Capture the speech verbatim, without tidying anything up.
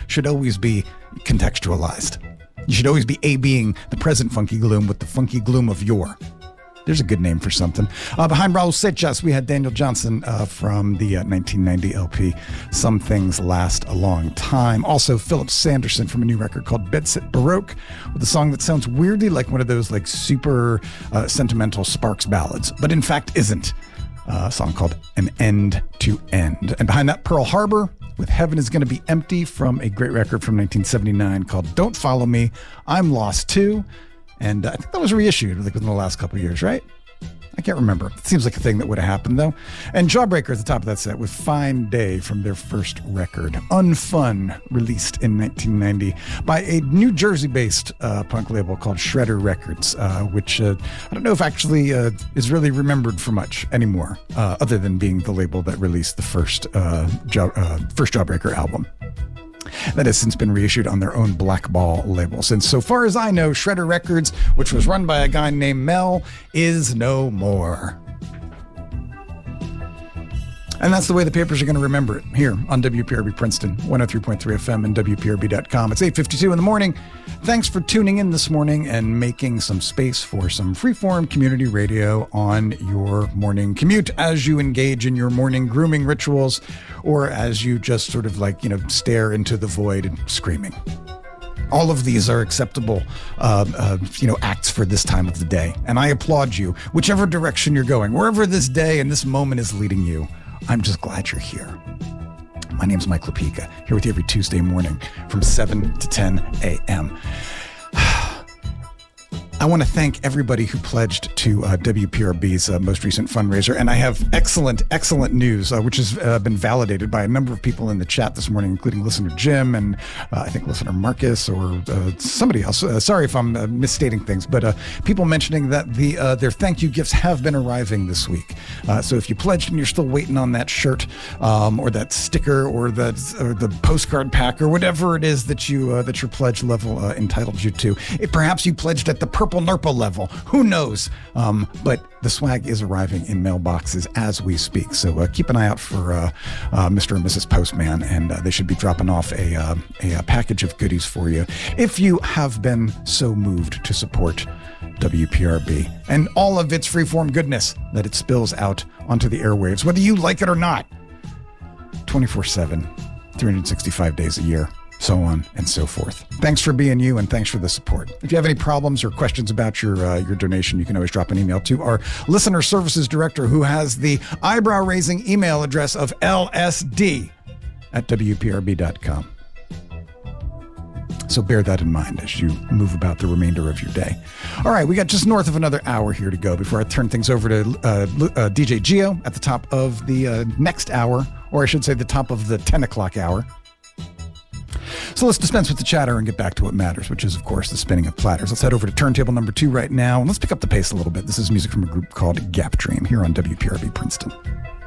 should always be contextualized. You should always be A-being the present funky gloom with the funky gloom of yore. There's a good name for something. Uh, behind Raul Seixas, we had Daniel Johnson uh, from the uh, nineteen ninety L P, Some Things Last a Long Time. Also, Philip Sanderson from a new record called Bedsit Baroque, with a song that sounds weirdly like one of those like super uh, sentimental Sparks ballads, but in fact isn't. Uh, a song called An End to End. And behind that, Pearl Harbor with Heaven Is Gonna Be Empty from a great record from nineteen seventy-nine called Don't Follow Me, I'm Lost Too. And uh, I think that was reissued like within the last couple of years, right? I can't remember. It seems like a thing that would have happened, though. And Jawbreaker at the top of that set with Fine Day from their first record, Unfun, released in nineteen ninety by a New Jersey-based uh, punk label called Shredder Records, uh, which uh, I don't know if actually uh, is really remembered for much anymore, uh, other than being the label that released the first, uh, Jaw- uh, first Jawbreaker album. That has since been reissued on their own Black Ball label. Since, so far as I know, Shredder Records, which was run by a guy named Mel, is no more. And that's the way the papers are going to remember it here on W P R B Princeton, one oh three point three F M and W P R B dot com. It's eight fifty-two in the morning. Thanks for tuning in this morning and making some space for some freeform community radio on your morning commute as you engage in your morning grooming rituals or as you just sort of like, you know, stare into the void and screaming. All of these are acceptable, uh, uh, you know, acts for this time of the day. And I applaud you, whichever direction you're going, wherever this day and this moment is leading you. I'm just glad you're here. My name's Mike Lapika, here with you every Tuesday morning from seven to ten a.m. I want to thank everybody who pledged to uh, W P R B's uh, most recent fundraiser. And I have excellent, excellent news, uh, which has uh, been validated by a number of people in the chat this morning, including listener Jim and uh, I think listener Marcus or uh, somebody else. Uh, sorry if I'm uh, misstating things, but uh, people mentioning that the uh, their thank you gifts have been arriving this week. Uh, so if you pledged and you're still waiting on that shirt um, or that sticker or the, or the postcard pack or whatever it is that, you, uh, that your pledge level uh, entitles you to, it, perhaps you pledged at the purple Nurple level. Who knows? Um, but the swag is arriving in mailboxes as we speak. So uh, keep an eye out for uh, uh, Mister and Missus Postman, and uh, they should be dropping off a, uh, a, a package of goodies for you if you have been so moved to support W P R B and all of its freeform goodness that it spills out onto the airwaves, whether you like it or not, twenty-four seven, three hundred sixty-five days a year. So on and so forth. Thanks for being you, and thanks for the support. If you have any problems or questions about your uh, your donation, you can always drop an email to our listener services director, who has the eyebrow-raising email address of L S D at W P R B dot com. So bear that in mind as you move about the remainder of your day. All right, we got just north of another hour here to go before I turn things over to uh, uh, D J Geo at the top of the uh, next hour, or I should say the top of the ten o'clock hour. So let's dispense with the chatter and get back to what matters, which is, of course, the spinning of platters. Let's head over to turntable number two right now, and let's pick up the pace a little bit. This is music from a group called Gap Dream here on W P R B Princeton.